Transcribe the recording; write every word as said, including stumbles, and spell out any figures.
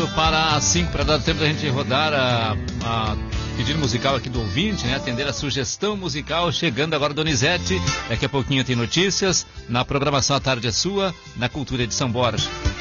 caminhando para as cinco, para dar tempo da gente rodar a, a pedido musical aqui do ouvinte, né? Atender a sugestão musical. Chegando agora Donizete. Daqui a pouquinho tem notícias. Na programação A Tarde é Sua, na Cultura de São Borja.